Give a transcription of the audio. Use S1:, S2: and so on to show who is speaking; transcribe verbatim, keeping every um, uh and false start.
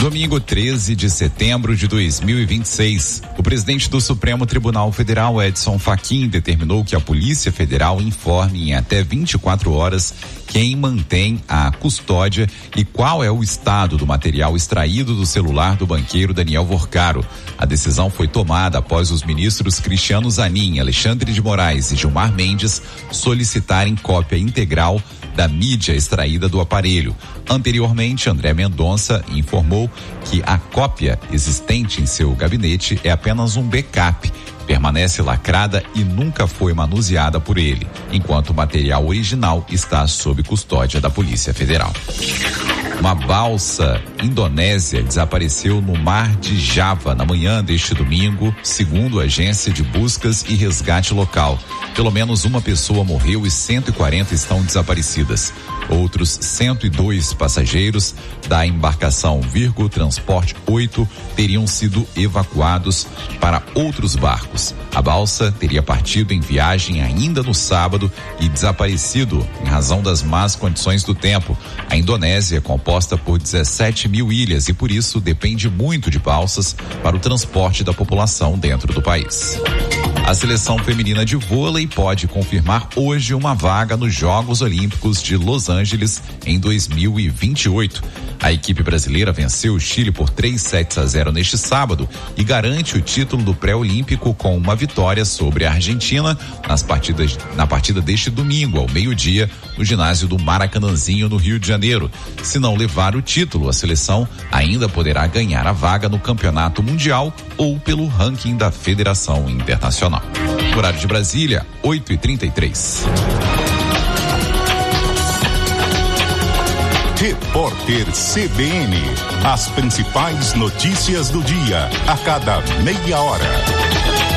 S1: Domingo treze de setembro de dois mil e vinte e seis, o presidente do Supremo Tribunal Federal, Edson Fachin, determinou que a Polícia Federal informe em até vinte e quatro horas quem mantém a custódia e qual é o estado do material extraído do celular do banqueiro Daniel Vorcaro. A decisão foi tomada após os ministros Cristiano Zanin, Alexandre de Moraes e Gilmar Mendes solicitarem cópia integral da mídia extraída do aparelho. Anteriormente, André Mendonça informou que a cópia existente em seu gabinete é apenas um backup, permanece lacrada e nunca foi manuseada por ele, enquanto o material original está sob custódia da Polícia Federal. Uma balsa indonésia desapareceu no mar de Java na manhã deste domingo, segundo a agência de buscas e resgate local. Pelo menos uma pessoa morreu e cento e quarenta estão desaparecidas. Outros cento e dois passageiros da embarcação Virgo Transport oito teriam sido evacuados para outros barcos. A balsa teria partido em viagem ainda no sábado e desaparecido em razão das más condições do tempo. A Indonésia é composta por dezessete mil ilhas e por isso depende muito de balsas para o transporte da população dentro do país. A seleção feminina de vôlei pode confirmar hoje uma vaga nos Jogos Olímpicos de Los Angeles em dois mil e vinte e oito. A equipe brasileira venceu o Chile por três sets a zero neste sábado e garante o título do pré-olímpico com uma vitória sobre a Argentina nas partidas, na partida deste domingo, ao meio-dia, no ginásio do Maracanãzinho, no Rio de Janeiro. Se não levar o título, a seleção ainda poderá ganhar a vaga no Campeonato Mundial ou pelo ranking da Federação Internacional. Horário de Brasília, oito e trinta e três.
S2: Repórter C B N. As principais notícias do dia, a cada meia hora.